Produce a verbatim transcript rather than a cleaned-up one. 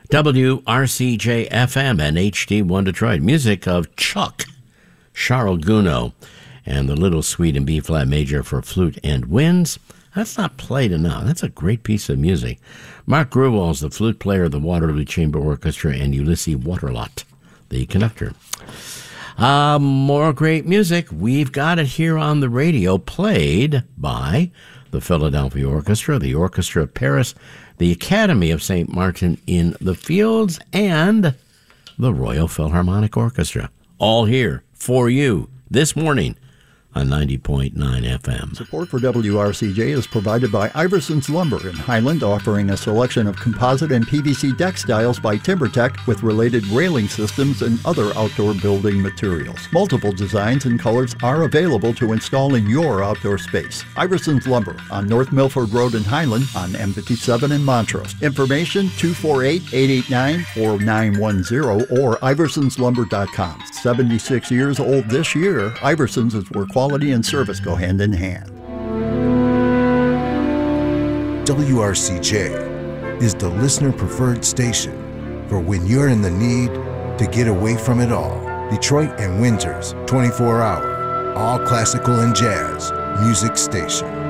W R C J F M and H D one Detroit. Music of Chuck Sciarriguno and the Little Suite in B-flat major for flute and winds. That's not played enough. That's a great piece of music. Mark Gruwell is the flute player of the Waterloo Chamber Orchestra, and Ulysses Waterlot, the conductor. Uh, more great music. We've got it here on the radio, played by the Philadelphia Orchestra, the Orchestra of Paris, the Academy of Saint Martin in the Fields, and the Royal Philharmonic Orchestra. All here for you this morning on ninety point nine F M. Support for W R C J is provided by Iverson's Lumber in Highland, offering a selection of composite and P V C deck styles by TimberTech with related railing systems and other outdoor building materials. Multiple designs and colors are available to install in your outdoor space. Iverson's Lumber on North Milford Road in Highland on M fifty-seven in Montrose. Information two four eight, eight eight nine, four nine one zero or iversons lumber dot com. seventy-six years old this year, Iversons is where quality Quality and service go hand in hand. W R C J is the listener-preferred station for when you're in the need to get away from it all. Detroit and Windsor's twenty-four hour, all classical and jazz music station.